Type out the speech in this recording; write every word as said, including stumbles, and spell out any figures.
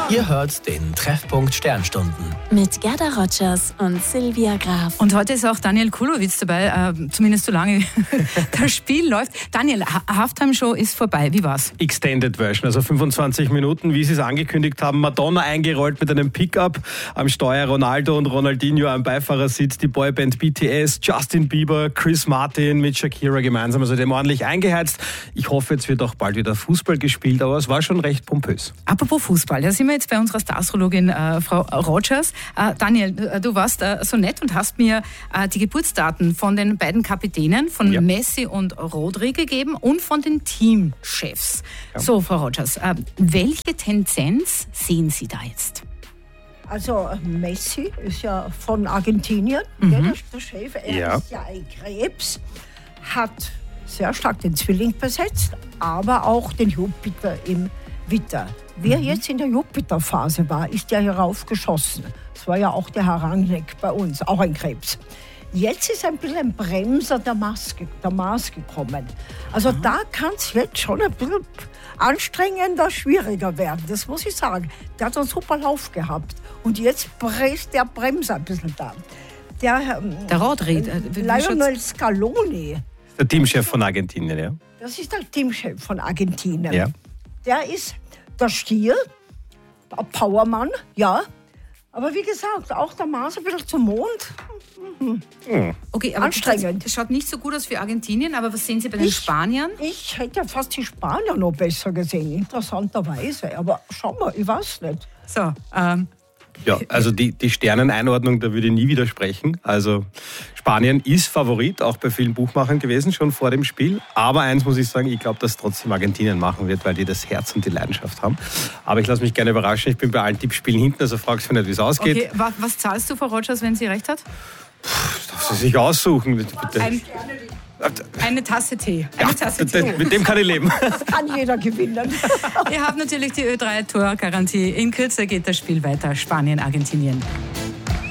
Ihr hört den Treffpunkt Sternstunden. Mit Gerda Rogers und Silvia Graf. Und heute ist auch Daniel Kulowitz dabei, äh, zumindest solange das Spiel läuft. Daniel, Halftime-Show ist vorbei. Wie war's? Extended Version, also fünfundzwanzig Minuten, wie sie es angekündigt haben. Madonna eingerollt mit einem Pickup, am Steuer Ronaldo und Ronaldinho am Beifahrersitz, die Boyband B T S, Justin Bieber, Chris Martin mit Shakira gemeinsam. Also dem ordentlich eingeheizt. Ich hoffe, jetzt wird auch bald wieder Fußball gespielt, aber es war schon recht pompös. Apropos Fußball, da sind wir jetzt bei unserer Star-Astrologin äh, Frau Rogers. Äh, Daniel, du warst äh, so nett und hast mir äh, die Geburtsdaten von den beiden Kapitänen, von ja. Messi und Rodri gegeben und von den Teamchefs. Ja. So, Frau Rogers, äh, welche Tendenz sehen Sie da jetzt? Also Messi ist ja von Argentinien, mhm. der, der Chef, er ja. ist ja ein Krebs, hat sehr stark den Zwilling besetzt, aber auch den Jupiter im Witter. Wer mhm. jetzt in der Jupiterphase war, ist ja heraufgeschossen. Das war ja auch der Herr Rangnick bei uns, auch ein Krebs. Jetzt ist ein bisschen ein Bremser der Mars, der Mars gekommen. Also mhm. da kann es jetzt schon ein bisschen anstrengender, schwieriger werden. Das muss ich sagen. Der hat einen super Lauf gehabt. Und jetzt ist der Bremser ein bisschen da. Der, der Rodri. Äh, Lionel Scaloni. Der Teamchef von Argentinien, ja. Das ist der Teamchef von Argentinien. Ja. Der ist der Stier, der Powermann, ja. Aber wie gesagt, auch der Mars ein bisschen zum Mond. Mhm. Mhm. Okay, aber anstrengend. Das schaut nicht so gut aus für Argentinien, aber was sehen Sie bei den ich, Spaniern? Ich hätte fast die Spanier noch besser gesehen, interessanterweise. Aber schau mal, ich weiß nicht. So, ähm... Ja, also die, die Sterneneinordnung, da würde ich nie widersprechen. Also Spanien ist Favorit, auch bei vielen Buchmachern gewesen, schon vor dem Spiel. Aber eins muss ich sagen, ich glaube, dass trotzdem Argentinien machen wird, weil die das Herz und die Leidenschaft haben. Aber ich lasse mich gerne überraschen, ich bin bei allen Tippspielen hinten, also fragst du mich nicht, wie es ausgeht. Okay, was, was zahlst du, Frau Rogers, wenn sie recht hat? Puh, darf sie sich aussuchen. Ein, eine Tasse Tee. Eine ja, Tasse Tee. Mit dem kann ich leben. Das kann jeder gewinnen. Ihr habt natürlich die Ö drei Tor-Garantie. In Kürze geht das Spiel weiter. Spanien, Argentinien.